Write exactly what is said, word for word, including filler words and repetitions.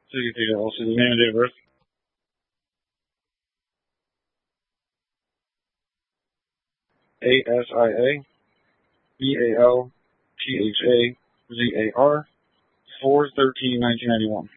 City details. So the name and date of birth. A S I A B A L T H A Z A R four thirteen nineteen ninety one.